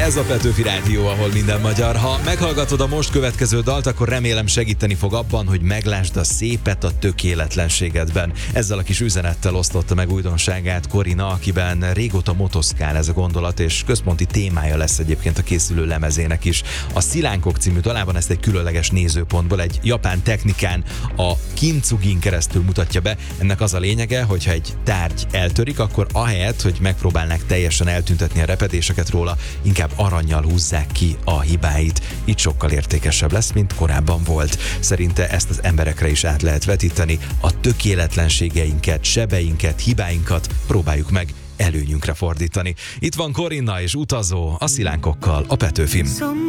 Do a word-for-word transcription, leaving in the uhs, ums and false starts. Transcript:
Ez a Petőfi Rádió, ahol minden magyar. Ha meghallgatod a most következő dalt, akkor remélem segíteni fog abban, hogy meglásd a szépet a tökéletlenségedben. Ezzel a kis üzenettel osztotta meg újdonságát Korina, akiben régóta motoszkál ez a gondolat, és központi témája lesz egyébként a készülő lemezének is. A Szilánkok című dalában ezt egy különleges nézőpontból, egy japán technikán, a kintsugin keresztül mutatja be. Ennek az a lényege, hogyha egy tárgy eltörik, akkor ahelyett, hogy megpróbálnák teljesen eltüntetni a repedéseket róla, inkább arannyal húzzák ki a hibáit. Így sokkal értékesebb lesz, mint korábban volt. Szerinte ezt az emberekre is át lehet vetíteni. A tökéletlenségeinket, sebeinket, hibáinkat próbáljuk meg előnyünkre fordítani. Itt van Korina és Utazó a Szilánkokkal a Petőfin.